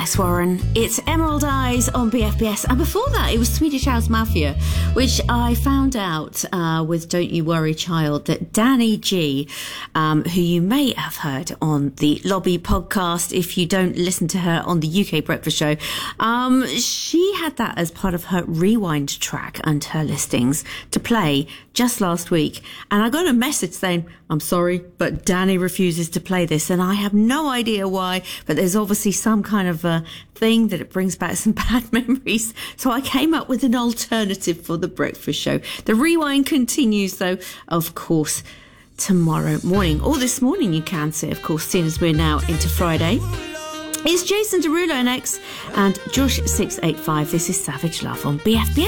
Yes, Warren, it's Emerald Eyes on BFBS. And before that, it was Swedish House Mafia, which I found out with Don't You Worry Child that Danny G, who you may have heard on the Lobby podcast if you don't listen to her on the UK Breakfast Show, she had that as part of her Rewind track and her listings to play just last week. And I got a message saying, I'm sorry, but Danny refuses to play this. And I have no idea why, but there's obviously some kind of a thing that it brings back some bad memories. So I came up with an alternative for the breakfast show. The Rewind continues, though, of course, tomorrow morning. Or this morning, you can say, of course, seeing as we're now into Friday. It's Jason Derulo next and Josh 685. This is Savage Love on BFBS.